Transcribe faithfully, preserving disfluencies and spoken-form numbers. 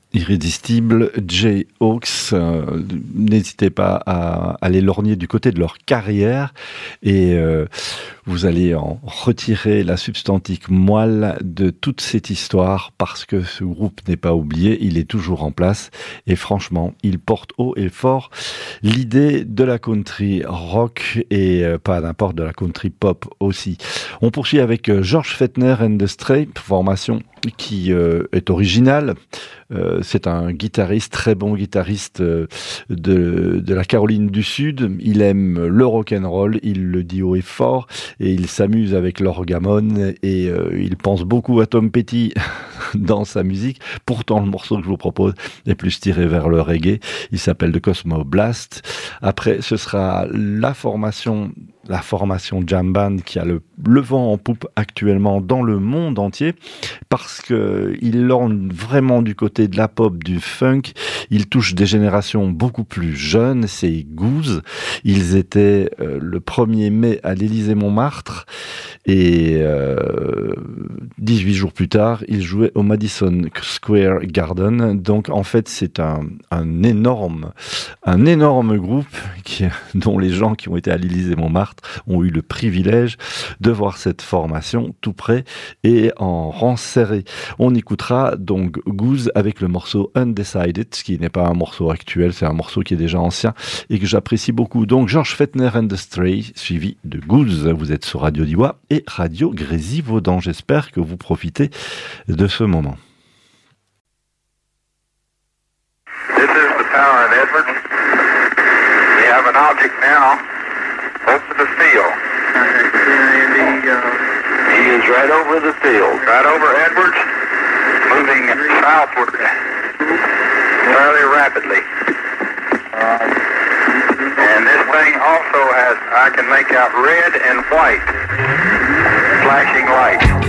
Irrésistible, Jayhawks, euh, n'hésitez pas à aller lorgner du côté de leur carrière et euh, vous allez en retirer la substantique moelle de toute cette histoire parce que ce groupe n'est pas oublié, il est toujours en place et franchement, il porte haut et fort l'idée de la country rock et euh, pas n'importe de la country pop aussi. On poursuit avec euh, George Fettner and the Stray, formation qui euh, est originale. Euh, c'est un guitariste, très bon guitariste euh, de, de la Caroline du Sud. Il aime le rock'n'roll, il le dit haut et fort, et il s'amuse avec l'orgamone, et euh, il pense beaucoup à Tom Petty dans sa musique. Pourtant, le morceau que je vous propose est plus tiré vers le reggae. Il s'appelle The Cosmo Blast. Après, ce sera la formation... la formation Jam Band qui a le, le vent en poupe actuellement dans le monde entier parce que il lorgne vraiment du côté de la pop, du funk. Il touche des générations beaucoup plus jeunes. C'est Goose. Ils étaient euh, le premier mai à l'Élysée-Montmartre et euh, dix-huit jours plus tard, ils jouaient au Madison Square Garden. Donc en fait, c'est un, un énorme, un énorme groupe qui, dont les gens qui ont été à l'Élysée-Montmartre ont eu le privilège de voir cette formation tout près et en rang serré. On écoutera donc Goose avec le morceau Undecided, qui n'est pas un morceau actuel, c'est un morceau qui est déjà ancien et que j'apprécie beaucoup. Donc George Fettner and the Stray, suivi de Goose. Vous êtes sur Radio Diois et Radio Grésivaudan. J'espère que vous profitez de ce moment. This is the tower in Edwards. We have an object now. Over the field. He is right over the field. Right over Edwards, moving southward fairly rapidly. And this thing also has, I can make out red and white flashing lights.